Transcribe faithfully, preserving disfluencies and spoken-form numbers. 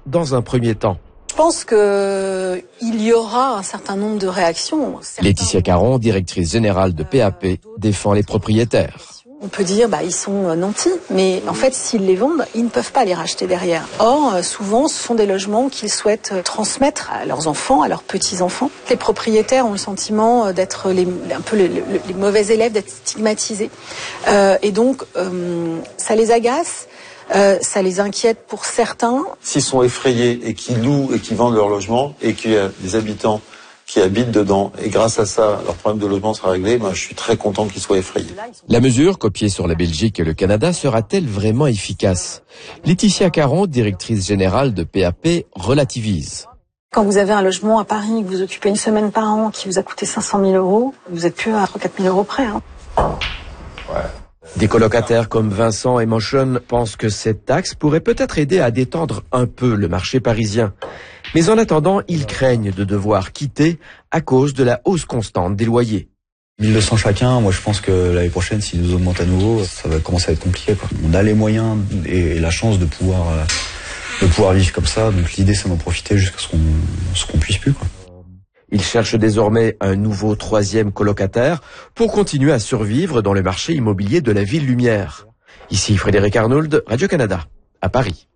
dans un premier temps. Je pense qu'il y aura un certain nombre de réactions. Certains... Laetitia Caron, directrice générale de P A P, défend les propriétaires. On peut dire bah ils sont nantis, mais en fait s'ils les vendent, ils ne peuvent pas les racheter derrière. Or souvent ce sont des logements qu'ils souhaitent transmettre à leurs enfants, à leurs petits-enfants. Les propriétaires ont le sentiment d'être les, un peu les, les, les mauvais élèves, d'être stigmatisés. Euh, et donc euh, ça les agace. Euh, ça les inquiète pour certains. S'ils sont effrayés et qu'ils louent et qu'ils vendent leur logement et qu'il y a des habitants qui habitent dedans et grâce à ça, leur problème de logement sera réglé, ben, je suis très content qu'ils soient effrayés. La mesure, copiée sur la Belgique et le Canada, sera-t-elle vraiment efficace? Laetitia Caron, directrice générale de P A P, relativise. Quand vous avez un logement à Paris, que vous occupez une semaine par an, qui vous a coûté cinq cent mille euros, vous n'êtes plus à trois à quatre mille euros près. Hein. Ouais. Des colocataires comme Vincent et Motion pensent que cette taxe pourrait peut-être aider à détendre un peu le marché parisien. Mais en attendant, ils craignent de devoir quitter à cause de la hausse constante des loyers. mille deux cents chacun, moi je pense que l'année prochaine, s'ils nous augmentent à nouveau, ça va commencer à être compliqué, quoi. On a les moyens et la chance de pouvoir, de pouvoir vivre comme ça, donc l'idée c'est d'en profiter jusqu'à ce qu'on, ce qu'on puisse plus, quoi. Ils cherchent désormais un nouveau troisième colocataire pour continuer à survivre dans le marché immobilier de la Ville Lumière. Ici Frédéric Arnould, Radio-Canada, à Paris.